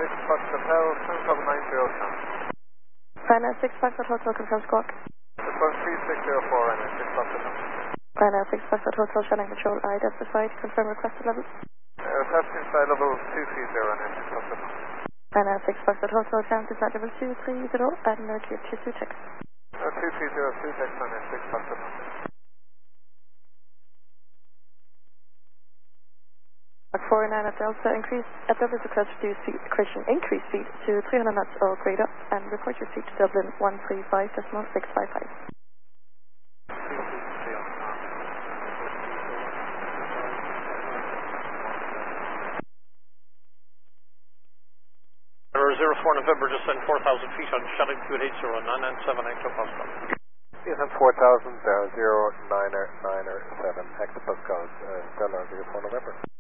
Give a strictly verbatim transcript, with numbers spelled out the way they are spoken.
six Foxtrot Hotel, seven seven nine zero count. Ryanair six Foxtrot Hotel, confirm squawk. Response three six zero four, Ryanair six Foxtrot Hotel. Ryanair six Foxtrot Hotel, Shannon Control, identified, confirm requested level. Uh, requesting flight level two three zero, Ryanair six Foxtrot Hotel. Ryanair six Foxtrot Hotel, count is flight level two three zero, and no clear to two text. Uh, two three zero two text, Ryanair six Foxtrot Hotel. four nine at Delta, increase at Delta request reduce speed, correction, increase speed to three hundred knots or greater, and report your speed to Dublin one three five decimal six five five. zero four November, just send four thousand feet on Shannon Q eight zero nine nine seven Hector Pascal. Yes, I'm four thousand, zero nine nine seven, Hector Pascal, uh, Stella zero four November.